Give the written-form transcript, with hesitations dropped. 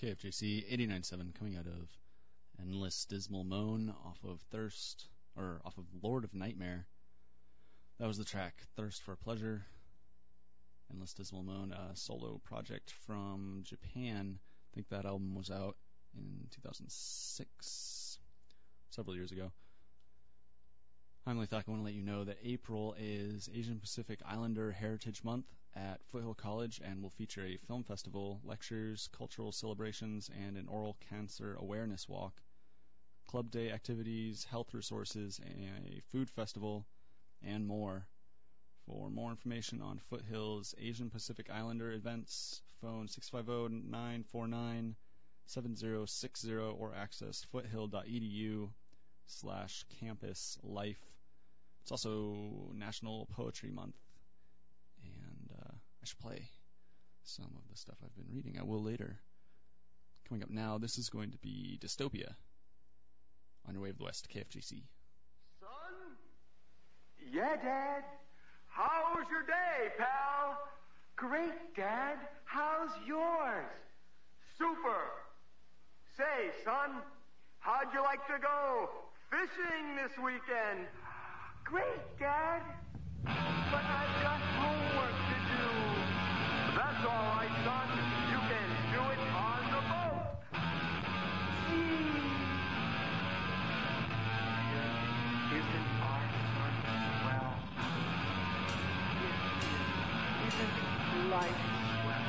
KFJC 89.7 coming out of Endless Dismal Moan off of Lord of Nightmare. That was the track Thirst for Pleasure. Endless Dismal Moan, a solo project from Japan. I think that album was out in 2006, several years ago. I'm Lee Thack. I want to let you know that April is Asian Pacific Islander Heritage Month at Foothill College and will feature a film festival, lectures, cultural celebrations, and an oral cancer awareness walk, club day activities, health resources, a food festival, and more. For more information on Foothill's Asian Pacific Islander events, phone 650-949-7060 or access foothill.edu/campus-life. It's also National Poetry Month, and I should play some of the stuff I've been reading. I will later. Coming up now, this is going to be Dystopia on your way of the West, KFGC. Son? Yeah, Dad? How's your day, pal? Great, Dad. How's yours? Super. Say, son, how'd you like to go fishing this weekend? Great, Dad. But I've got homework to do. That's all right, son.